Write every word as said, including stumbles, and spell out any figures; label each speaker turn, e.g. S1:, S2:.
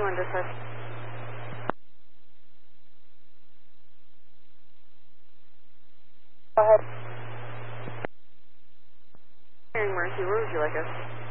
S1: twenty-one dispatch. Go ahead. Mercy, where would you like us?